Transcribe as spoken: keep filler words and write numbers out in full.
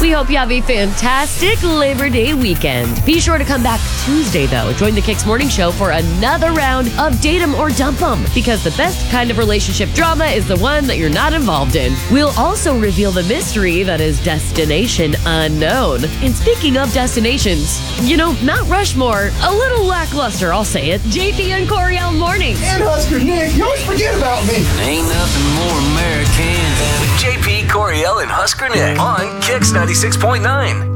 We hope you have a fantastic Labor Day weekend. Be sure to come back Tuesday, though. Join the Kicks Morning Show for another round of Date 'em or Dump 'em, because the best kind of relationship drama is the one that you're not involved in. We'll also reveal the mystery that is Destination Unknown. And speaking of destinations, you know, Mount Rushmore, a little lackluster, I'll say it. J P and Coriel Mornings. And Husker Nick, you always forget about me. Ain't nothing more American than J P, Coriel, and Husker Nick on Kicks ninety-six point nine.